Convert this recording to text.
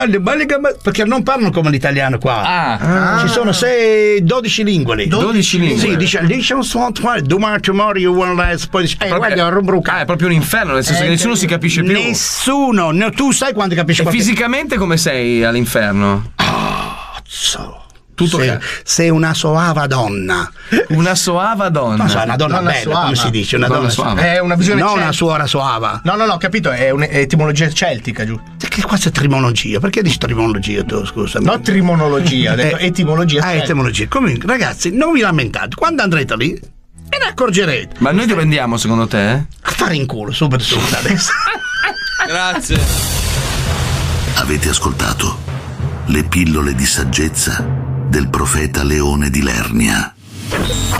Perché non parlano come l'italiano qua. Ci sono 12 lingue. 12 lingue. Sì, dice tomorrow you want poi guarda, è proprio un inferno, nel senso che nessuno si capisce più. Nessuno, tu sai quando capisci. E fisicamente come sei all'inferno? Tutto sei una soava donna. Una soava donna. Non so, una donna bella, soava. Come si dice? Una donna soava. È una visione non una suora soava. No, capito, è un'etimologia celtica, giù. Che qua c'è trimologia? Perché dici trimologia tu, scusami? No, trimonologia, ho detto etimologia. Etimologia. Comunque, ragazzi, non vi lamentate. Quando andrete lì, ve ne accorgerete. Ma noi dove andiamo, secondo te? A fare in culo, subito adesso. Grazie. Avete ascoltato le pillole di saggezza del profeta Leone di Lernia.